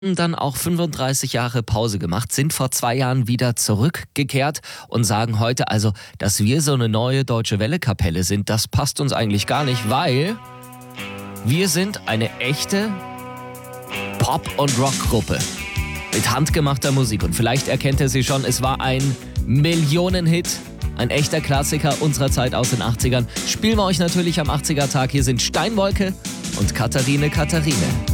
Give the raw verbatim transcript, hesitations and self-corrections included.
Dann auch fünfunddreißig Jahre Pause gemacht, sind vor zwei Jahren wieder zurückgekehrt und sagen heute also, dass wir so eine neue Deutsche Welle-Kapelle sind. Das passt uns eigentlich gar nicht, weil wir sind eine echte Pop- und Rockgruppe mit handgemachter Musik. Und vielleicht erkennt ihr sie schon, es war ein Millionenhit, ein echter Klassiker unserer Zeit aus den achtzigern. Spielen wir euch natürlich am achtziger-Tag. Hier sind Steinwolke und Katharine Katharine.